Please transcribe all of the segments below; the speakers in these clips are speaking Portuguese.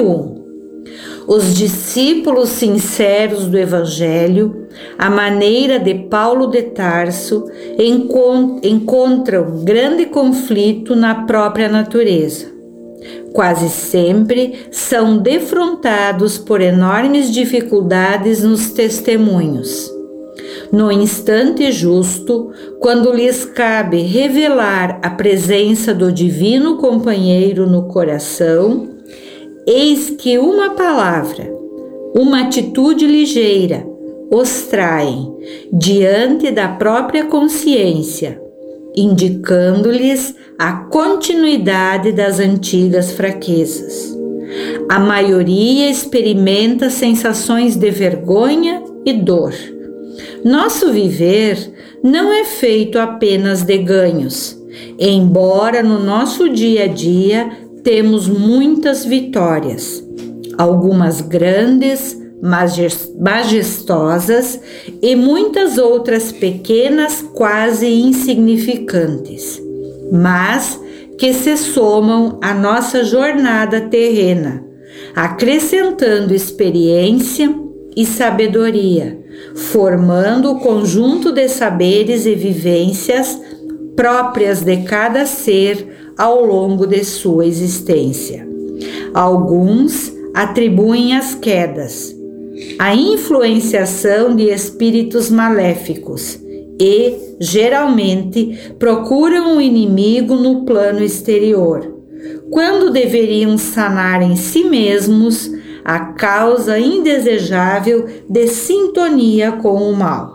2001. Os discípulos sinceros do Evangelho, à maneira de Paulo de Tarso, encontram grande conflito na própria natureza. Quase sempre são defrontados por enormes dificuldades nos testemunhos. No instante justo, quando lhes cabe revelar a presença do divino companheiro no coração, eis que uma palavra, uma atitude ligeira, os traem diante da própria consciência, indicando-lhes a continuidade das antigas fraquezas. A maioria experimenta sensações de vergonha e dor. Nosso viver não é feito apenas de ganhos, embora no nosso dia a dia temos muitas vitórias, algumas grandes, majestosas e muitas outras pequenas, quase insignificantes, mas que se somam à nossa jornada terrena, acrescentando experiência e sabedoria, formando o conjunto de saberes e vivências próprias de cada ser ao longo de sua existência. Alguns atribuem as quedas à influenciação de espíritos maléficos e, geralmente, procuram o inimigo no plano exterior, quando deveriam sanar em si mesmos a causa indesejável de sintonia com o mal.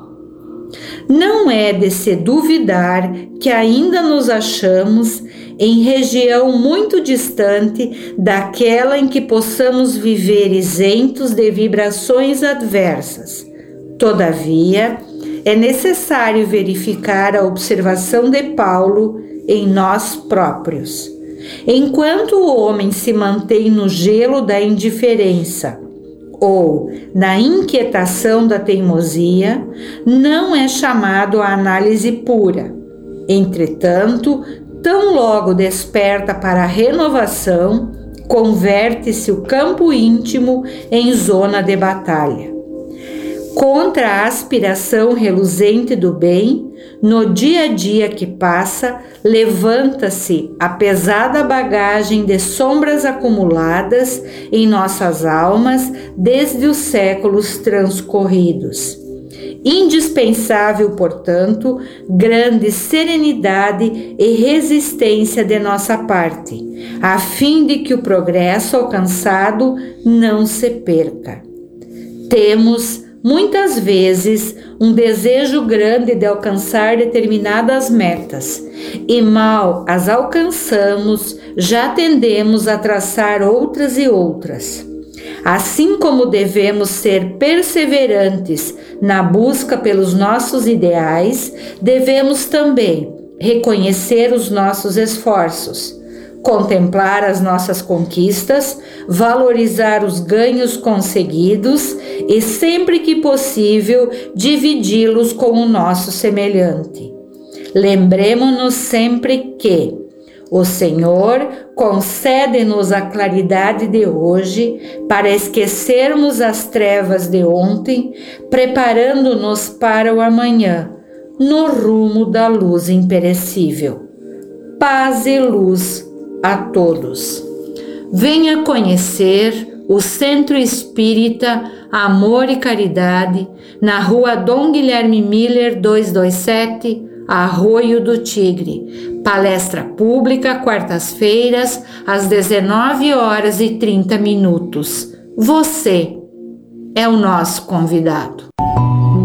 Não é de se duvidar que ainda nos achamos em região muito distante daquela em que possamos viver isentos de vibrações adversas. Todavia, é necessário verificar a observação de Paulo em nós próprios. Enquanto o homem se mantém no gelo da indiferença ou na inquietação da teimosia, não é chamado à análise pura. Entretanto, tão logo desperta para a renovação, converte-se o campo íntimo em zona de batalha. Contra a aspiração reluzente do bem, no dia a dia que passa, levanta-se a pesada bagagem de sombras acumuladas em nossas almas desde os séculos transcorridos. Indispensável, portanto, grande serenidade e resistência de nossa parte, a fim de que o progresso alcançado não se perca. Temos muitas vezes um desejo grande de alcançar determinadas metas e mal as alcançamos, já tendemos a traçar outras e outras. Assim como devemos ser perseverantes na busca pelos nossos ideais, devemos também reconhecer os nossos esforços, contemplar as nossas conquistas, valorizar os ganhos conseguidos e, sempre que possível, dividi-los com o nosso semelhante. Lembremo-nos sempre que o Senhor concede-nos a claridade de hoje para esquecermos as trevas de ontem, preparando-nos para o amanhã, no rumo da luz imperecível. Paz e luz a todos. Venha conhecer o Centro Espírita Amor e Caridade, na Rua Dom Guilherme Miller, 227, Arroio do Tigre. Palestra pública, quartas-feiras, às 19h30. Você é o nosso convidado.